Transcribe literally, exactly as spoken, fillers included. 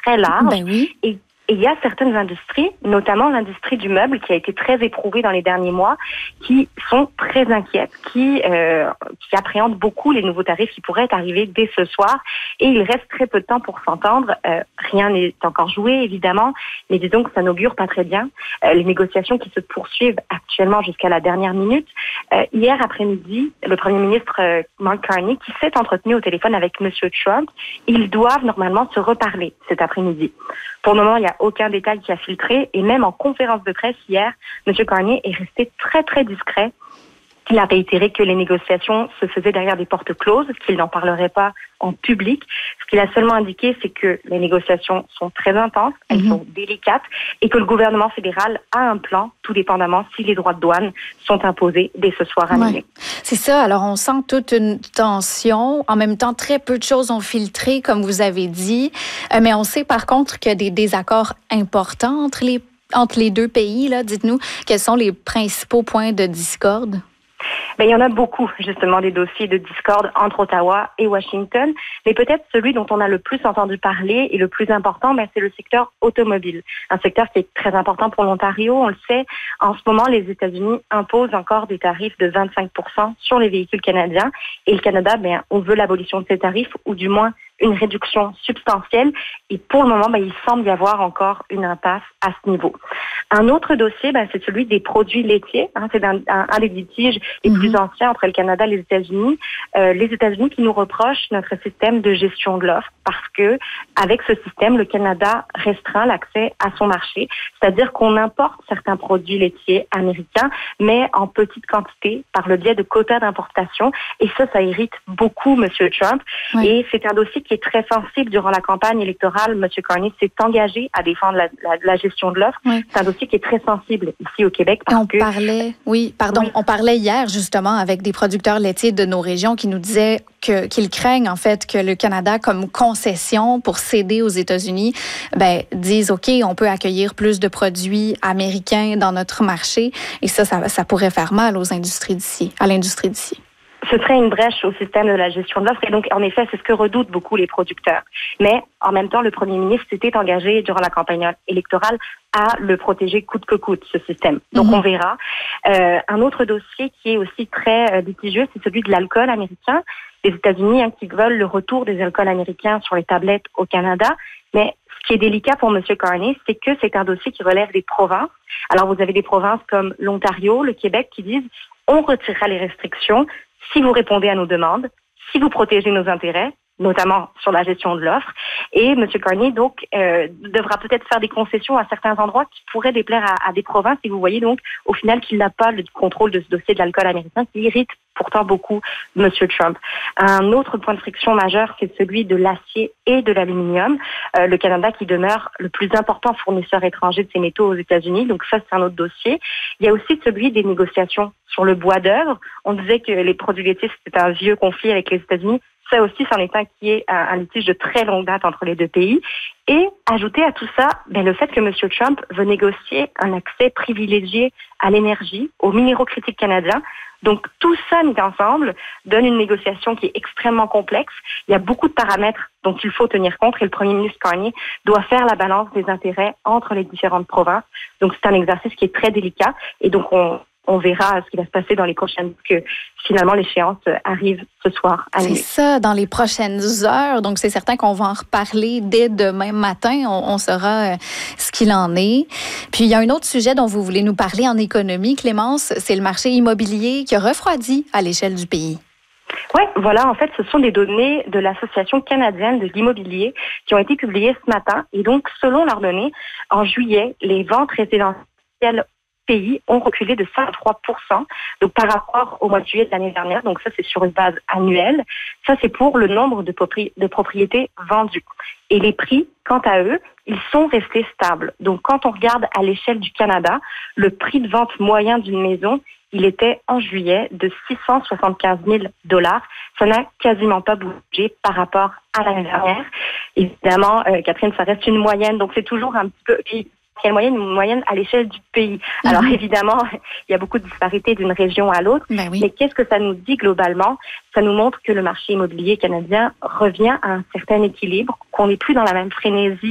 très large. Ben oui. Et Et il y a certaines industries, notamment l'industrie du meuble, qui a été très éprouvée dans les derniers mois, qui sont très inquiètes, qui, euh, qui appréhendent beaucoup les nouveaux tarifs qui pourraient arriver dès ce soir. Et il reste très peu de temps pour s'entendre. Euh, rien n'est encore joué, évidemment, mais disons que ça n'augure pas très bien. Euh, les négociations qui se poursuivent actuellement jusqu'à la dernière minute. Euh, hier après-midi, le Premier ministre euh, Mark Carney, qui s'est entretenu au téléphone avec M. Trump, ils doivent normalement se reparler cet après-midi. Pour le moment, il n'y a aucun détail qui a filtré et même en conférence de presse hier, M. Carney est resté très très discret. Il a réitéré que les négociations se faisaient derrière des portes closes, qu'il n'en parlerait pas en public. Ce qu'il a seulement indiqué, c'est que les négociations sont très intenses, elles mmh. sont délicates et que le gouvernement fédéral a un plan, tout dépendamment si les droits de douane sont imposés dès ce soir à minuit. Ouais. C'est ça. Alors, on sent toute une tension. En même temps, très peu de choses ont filtré, comme vous avez dit. Euh, mais on sait par contre qu'il y a des désaccords importants entre les, entre les deux pays. Là. Dites-nous, quels sont les principaux points de discorde? Ben, il y en a beaucoup, justement, des dossiers de discorde entre Ottawa et Washington. Mais peut-être celui dont on a le plus entendu parler et le plus important, ben, c'est le secteur automobile. Un secteur qui est très important pour l'Ontario. On le sait, en ce moment, les États-Unis imposent encore des tarifs de vingt-cinq pour cent sur les véhicules canadiens. Et le Canada, ben, on veut l'abolition de ces tarifs, ou du moins une réduction substantielle. Et pour le moment, ben, il semble y avoir encore une impasse à ce niveau. Un autre dossier, ben, c'est celui des produits laitiers. Hein, c'est un, un, un des litiges les mmh. plus anciens entre le Canada et les États-Unis. Euh, les États-Unis qui nous reprochent notre système de gestion de l'offre parce que avec ce système, le Canada restreint l'accès à son marché. C'est-à-dire qu'on importe certains produits laitiers américains, mais en petite quantité par le biais de quotas d'importation. Et ça, ça irrite beaucoup M. Trump. Oui. Et c'est un dossier qui est très sensible durant la campagne électorale. M. Carney s'est engagé à défendre la, la, la gestion de l'offre. Oui. C'est un dossier qui est très sensible ici au Québec. Parce on que... parlait, oui, pardon, oui. on parlait hier justement avec des producteurs laitiers de nos régions qui nous disaient que, qu'ils craignent en fait que le Canada, comme concession pour céder aux États-Unis, ben, disent OK, on peut accueillir plus de produits américains dans notre marché. Et ça, ça, ça pourrait faire mal aux industries d'ici, à l'industrie d'ici. Ce serait une brèche au système de la gestion de l'offre. Et donc, en effet, c'est ce que redoutent beaucoup les producteurs. Mais en même temps, le premier ministre s'était engagé durant la campagne électorale à le protéger coûte que coûte, ce système. Donc, mmh. on verra. Euh, un autre dossier qui est aussi très euh, litigieux, c'est celui de l'alcool américain. Les États-Unis hein, qui veulent le retour des alcools américains sur les tablettes au Canada. Mais ce qui est délicat pour M. Carney, c'est que c'est un dossier qui relève des provinces. Alors, vous avez des provinces comme l'Ontario, le Québec, qui disent on retirera les restrictions si vous répondez à nos demandes, si vous protégez nos intérêts, notamment sur la gestion de l'offre. Et M. Carney, donc, euh, devra peut-être faire des concessions à certains endroits qui pourraient déplaire à, à des provinces. Et vous voyez donc, au final, qu'il n'a pas le contrôle de ce dossier de l'alcool américain qui irrite pourtant beaucoup M. Trump. Un autre point de friction majeur, c'est celui de l'acier et de l'aluminium. Euh, le Canada qui demeure le plus important fournisseur étranger de ces métaux aux États-Unis. Donc ça, c'est un autre dossier. Il y a aussi celui des négociations sur le bois d'œuvre. On disait que les produits laitiers, c'était un vieux conflit avec les États-Unis. Ça aussi, c'en est un qui est un, un litige de très longue date entre les deux pays. Et ajouter à tout ça, ben, le fait que M. Trump veut négocier un accès privilégié à l'énergie, aux minéraux critiques canadiens. Donc, tout ça mis ensemble donne une négociation qui est extrêmement complexe. Il y a beaucoup de paramètres dont il faut tenir compte et le premier ministre Carney doit faire la balance des intérêts entre les différentes provinces. Donc, c'est un exercice qui est très délicat et donc on On verra ce qui va se passer dans les prochaines, parce que finalement l'échéance arrive ce soir à minuit. C'est ça, dans les prochaines heures. Donc c'est certain qu'on va en reparler dès demain matin. On, on saura ce qu'il en est. Puis il y a un autre sujet dont vous voulez nous parler en économie, Clémence, c'est le marché immobilier qui a refroidi à l'échelle du pays. Oui, voilà, en fait, ce sont des données de l'Association canadienne de l'immobilier qui ont été publiées ce matin. Et donc, selon leurs données, en juillet, les ventes résidentielles pays ont reculé de cinquante-trois pour cent donc par rapport au mois de juillet de l'année dernière. Donc ça, c'est sur une base annuelle. Ça, c'est pour le nombre de, propri- de propriétés vendues. Et les prix, quant à eux, ils sont restés stables. Donc quand on regarde à l'échelle du Canada, le prix de vente moyen d'une maison, il était en juillet de six cent soixante-quinze mille dollars. Ça n'a quasiment pas bougé par rapport à l'année dernière. Évidemment, euh, Catherine, ça reste une moyenne, donc c'est toujours un petit peu... Quelle moyenne, une moyenne à l'échelle du pays. Mm-hmm. Alors évidemment, il y a beaucoup de disparités d'une région à l'autre, ben oui. mais qu'est-ce que ça nous dit globalement? Ça nous montre que le marché immobilier canadien revient à un certain équilibre, qu'on n'est plus dans la même frénésie